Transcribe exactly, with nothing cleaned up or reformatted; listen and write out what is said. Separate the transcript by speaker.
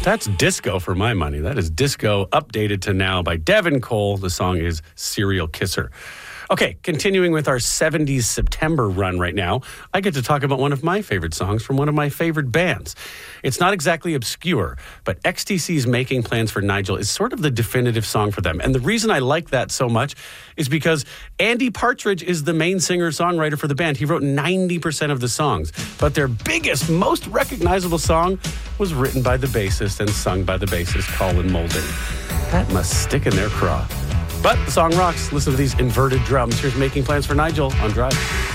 Speaker 1: That's disco for my money. That is disco updated to now by Devin Cole. The song is Serial Kisser. Okay, continuing with our seventies September run right now, I get to talk about one of my favorite songs from one of my favorite bands. It's not exactly obscure, but X T C's Making Plans for Nigel is sort of the definitive song for them. And the reason I like that so much is because Andy Partridge is the main singer-songwriter for the band. He wrote ninety percent of the songs, but their biggest, most recognizable song was written by the bassist and sung by the bassist Colin Moulding. That must stick in their craw. But the song rocks. Listen to these inverted drums. Here's Making Plans for Nigel on Drive.